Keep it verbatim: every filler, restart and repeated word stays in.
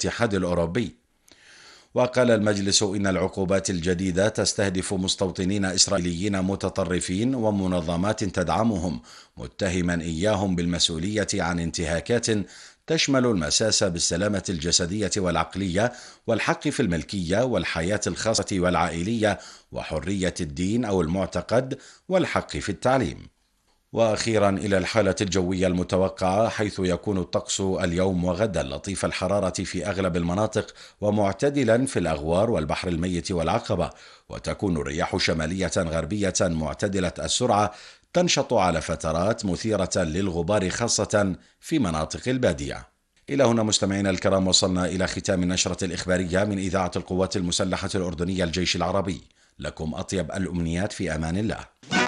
الاتحاد الأوروبي. وقال المجلس إن العقوبات الجديدة تستهدف مستوطنين إسرائيليين متطرفين ومنظمات تدعمهم، متهما إياهم بالمسؤولية عن انتهاكات تشمل المساس بالسلامة الجسدية والعقلية والحق في الملكية والحياة الخاصة والعائلية وحرية الدين أو المعتقد والحق في التعليم. وأخيرا إلى الحالة الجوية المتوقعة، حيث يكون الطقس اليوم وغدا لطيف الحرارة في أغلب المناطق ومعتدلا في الأغوار والبحر الميت والعقبة، وتكون الرياح شمالية غربية معتدلة السرعة تنشط على فترات مثيرة للغبار خاصة في مناطق البادية. إلى هنا مستمعينا الكرام وصلنا إلى ختام النشرة الإخبارية من إذاعة القوات المسلحة الأردنية الجيش العربي. لكم أطيب الأمنيات في أمان الله.